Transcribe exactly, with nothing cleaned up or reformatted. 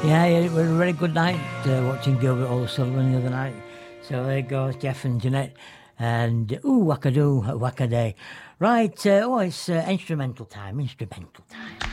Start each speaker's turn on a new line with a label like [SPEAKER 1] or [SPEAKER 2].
[SPEAKER 1] Yeah, it was a very good night uh, watching Gilbert O'Sullivan the other night. So there goes Jeff and Jeanette. And ooh, wackadoo, wackaday. Right, uh, oh, it's uh, instrumental time, instrumental time.